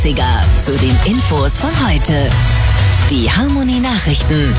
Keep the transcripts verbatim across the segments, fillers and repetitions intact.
siebziger zu den Infos von heute. Die Harmonie-Nachrichten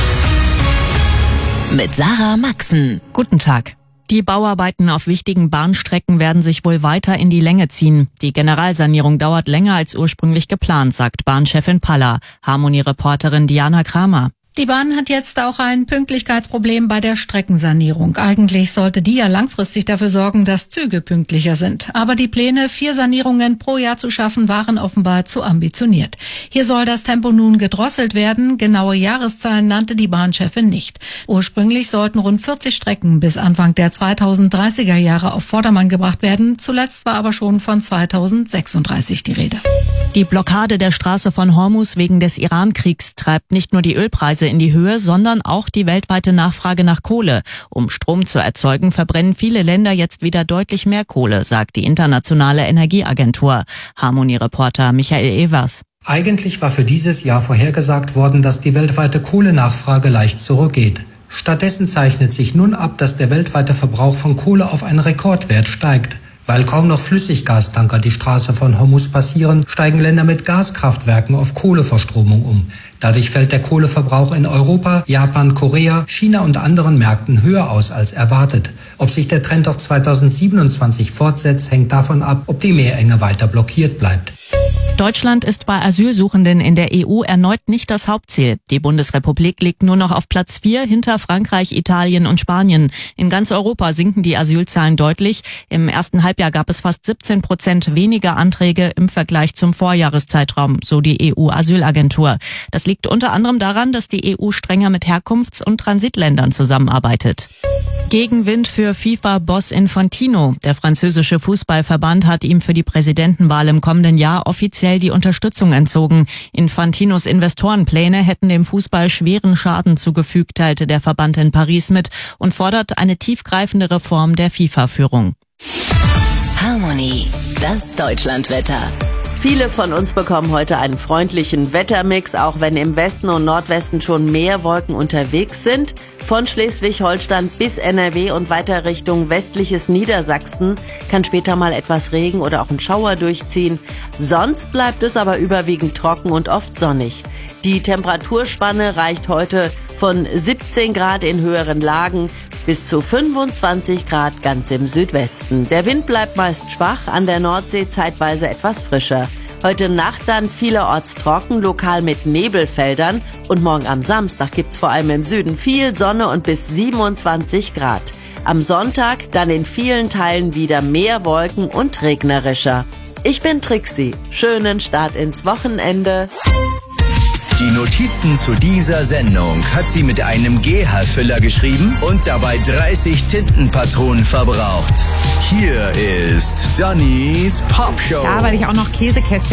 mit Sarah Maxen. Guten Tag. Die Bauarbeiten auf wichtigen Bahnstrecken werden sich wohl weiter in die Länge ziehen. Die Generalsanierung dauert länger als ursprünglich geplant, sagt Bahnchefin Paller. Harmonie-Reporterin Diana Kramer. Die Bahn hat jetzt auch ein Pünktlichkeitsproblem bei der Streckensanierung. Eigentlich sollte die ja langfristig dafür sorgen, dass Züge pünktlicher sind. Aber die Pläne, vier Sanierungen pro Jahr zu schaffen, waren offenbar zu ambitioniert. Hier soll das Tempo nun gedrosselt werden. Genaue Jahreszahlen nannte die Bahnchefin nicht. Ursprünglich sollten rund vierzig Strecken bis Anfang der zweitausenddreißiger Jahre auf Vordermann gebracht werden. Zuletzt war aber schon von zweitausendsechsunddreißig die Rede. Die Blockade der Straße von Hormuz wegen des Iran-Kriegs treibt nicht nur die Ölpreise in die Höhe, sondern auch die weltweite Nachfrage nach Kohle. Um Strom zu erzeugen, verbrennen viele Länder jetzt wieder deutlich mehr Kohle, sagt die Internationale Energieagentur. Harmonie-Reporter Michael Evers. Eigentlich war für dieses Jahr vorhergesagt worden, dass die weltweite Kohlenachfrage leicht zurückgeht. Stattdessen zeichnet sich nun ab, dass der weltweite Verbrauch von Kohle auf einen Rekordwert steigt. Weil kaum noch Flüssiggastanker die Straße von Hormuz passieren, steigen Länder mit Gaskraftwerken auf Kohleverstromung um. Dadurch fällt der Kohleverbrauch in Europa, Japan, Korea, China und anderen Märkten höher aus als erwartet. Ob sich der Trend auch zweitausendsiebenundzwanzig fortsetzt, hängt davon ab, ob die Meerenge weiter blockiert bleibt. Deutschland ist bei Asylsuchenden in der E U erneut nicht das Hauptziel. Die Bundesrepublik liegt nur noch auf Platz vier hinter Frankreich, Italien und Spanien. In ganz Europa sinken die Asylzahlen deutlich. Im ersten Halbjahr gab es fast siebzehn Prozent weniger Anträge im Vergleich zum Vorjahreszeitraum, so die E U-Asylagentur. Das liegt unter anderem daran, dass die E U strenger mit Herkunfts- und Transitländern zusammenarbeitet. Gegenwind für FIFA-Boss Infantino. Der französische Fußballverband hat ihm für die Präsidentenwahl im kommenden Jahr offiziell die Unterstützung entzogen. Infantinos Investorenpläne hätten dem Fußball schweren Schaden zugefügt, teilte der Verband in Paris mit und fordert eine tiefgreifende Reform der FIFA-Führung. Harmonie, das Deutschlandwetter. Viele von uns bekommen heute einen freundlichen Wettermix, auch wenn im Westen und Nordwesten schon mehr Wolken unterwegs sind. Von Schleswig-Holstein bis N R W und weiter Richtung westliches Niedersachsen kann später mal etwas Regen oder auch ein Schauer durchziehen. Sonst bleibt es aber überwiegend trocken und oft sonnig. Die Temperaturspanne reicht heute von siebzehn Grad in höheren Lagen bis zu fünfundzwanzig Grad ganz im Südwesten. Der Wind bleibt meist schwach, an der Nordsee zeitweise etwas frischer. Heute Nacht dann vielerorts trocken, lokal mit Nebelfeldern. Und morgen am Samstag gibt's vor allem im Süden viel Sonne und bis siebenundzwanzig Grad. Am Sonntag dann in vielen Teilen wieder mehr Wolken und regnerischer. Ich bin Trixie. Schönen Start ins Wochenende. Die Notizen zu dieser Sendung hat sie mit einem G H-Füller geschrieben und dabei dreißig Tintenpatronen verbraucht. Hier ist Dannys Popshow. Ja, weil ich auch noch Käsekästchen